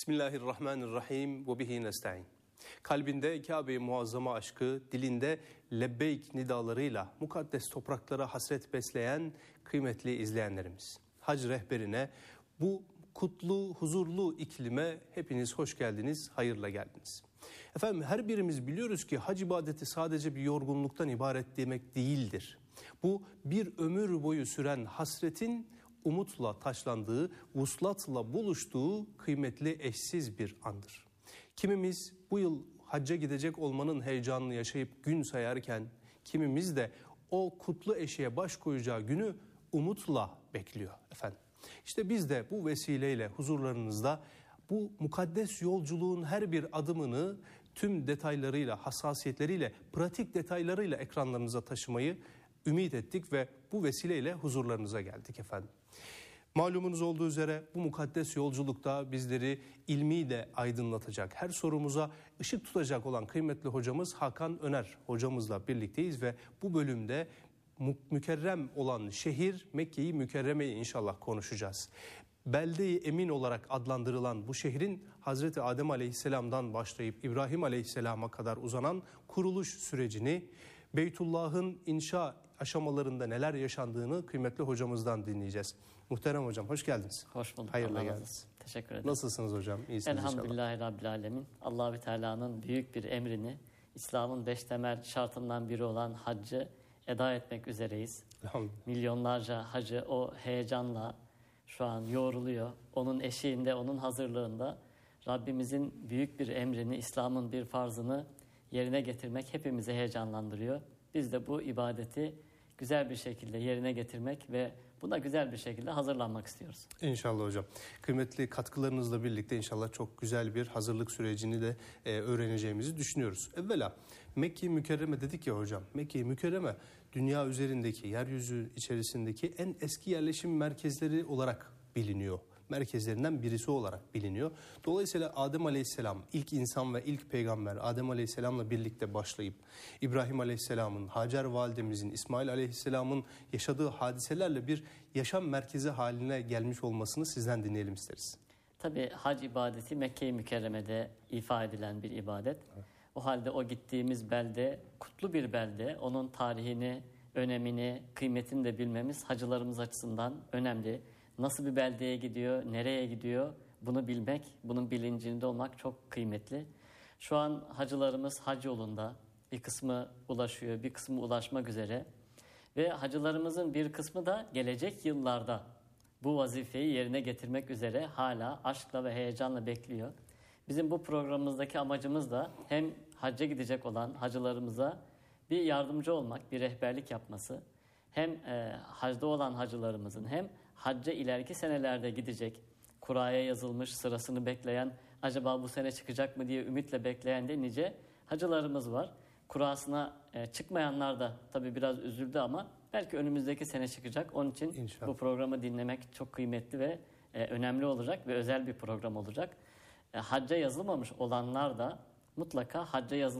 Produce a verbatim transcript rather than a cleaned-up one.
Bismillahirrahmanirrahim ve bihi nesta'in. Kalbinde Kabe-i Muazzama aşkı, dilinde lebbeyk nidalarıyla mukaddes topraklara hasret besleyen kıymetli izleyenlerimiz. Hac rehberine, bu kutlu, huzurlu iklime hepiniz hoş geldiniz, hayırla geldiniz. Efendim, her birimiz biliyoruz ki hac ibadeti sadece bir yorgunluktan ibaret demek değildir. Bu bir ömür boyu süren hasretin umutla taşlandığı, vuslatla buluştuğu kıymetli eşsiz bir andır. Kimimiz bu yıl hacca gidecek olmanın heyecanını yaşayıp gün sayarken, kimimiz de o kutlu eşeğe baş koyacağı günü umutla bekliyor efendim. İşte biz de bu vesileyle huzurlarınızda bu mukaddes yolculuğun her bir adımını tüm detaylarıyla, hassasiyetleriyle, pratik detaylarıyla ekranlarınıza taşımayı ümit ettik ve bu vesileyle huzurlarınıza geldik efendim. Malumunuz olduğu üzere bu mukaddes yolculukta bizleri ilmiyle aydınlatacak, her sorumuza ışık tutacak olan kıymetli hocamız Hakan Öner hocamızla birlikteyiz ve bu bölümde mükerrem olan şehir Mekke-i Mükerreme'yi inşallah konuşacağız. Belde-i Emin olarak adlandırılan bu şehrin Hazreti Adem Aleyhisselam'dan başlayıp İbrahim Aleyhisselam'a kadar uzanan kuruluş sürecini, Beytullah'ın inşa aşamalarında neler yaşandığını kıymetli hocamızdan dinleyeceğiz. Muhterem hocam, hoş geldiniz. Hoş bulduk. Hayırlı geldiniz. Teşekkür ederim. Nasılsınız hocam? İyisiniz inşallah. Elhamdülillahi Rabbil Alemin. Allah-u Teala'nın büyük bir emrini, İslam'ın beş temel şartından biri olan haccı eda etmek üzereyiz. Milyonlarca hacı o heyecanla şu an yoğruluyor. Onun eşiğinde, onun hazırlığında Rabbimizin büyük bir emrini, İslam'ın bir farzını yerine getirmek hepimizi heyecanlandırıyor. Biz de bu ibadeti güzel bir şekilde yerine getirmek ve buna güzel bir şekilde hazırlanmak istiyoruz. İnşallah hocam. Kıymetli katkılarınızla birlikte inşallah çok güzel bir hazırlık sürecini de e, öğreneceğimizi düşünüyoruz. Evvela Mekke-i Mükerreme dedik ya hocam. Mekke-i Mükerreme dünya üzerindeki, yeryüzü içerisindeki en eski yerleşim merkezleri olarak biliniyor. Merkezlerinden birisi olarak biliniyor. Dolayısıyla Adem Aleyhisselam ilk insan ve ilk peygamber Adem Aleyhisselam'la birlikte başlayıp İbrahim Aleyhisselam'ın, Hacer validemizin, İsmail Aleyhisselam'ın yaşadığı hadiselerle bir yaşam merkezi haline gelmiş olmasını sizden dinleyelim isteriz. Tabii hac ibadeti Mekke-i Mükerreme'de ifa edilen bir ibadet. Evet. O halde o gittiğimiz belde kutlu bir belde. Onun tarihini, önemini, kıymetini de bilmemiz hacılarımız açısından önemli. Nasıl bir beldeye gidiyor, nereye gidiyor bunu bilmek, bunun bilincinde olmak çok kıymetli. Şu an hacılarımız hac yolunda, bir kısmı ulaşıyor, bir kısmı ulaşmak üzere. Ve hacılarımızın bir kısmı da gelecek yıllarda bu vazifeyi yerine getirmek üzere hala aşkla ve heyecanla bekliyor. Bizim bu programımızdaki amacımız da hem hacca gidecek olan hacılarımıza bir yardımcı olmak, bir rehberlik yapması. Hem e, hacda olan hacılarımızın hem hacca ileriki senelerde gidecek, kuraya yazılmış, sırasını bekleyen, acaba bu sene çıkacak mı diye ümitle bekleyen de nice hacılarımız var. Kurasına e, çıkmayanlar da tabii biraz üzüldü ama belki önümüzdeki sene çıkacak. Onun için İnşallah. Bu programı dinlemek çok kıymetli ve e, önemli olacak ve özel bir program olacak. E, hacca yazılmamış olanlar da mutlaka hacca yazılmalı.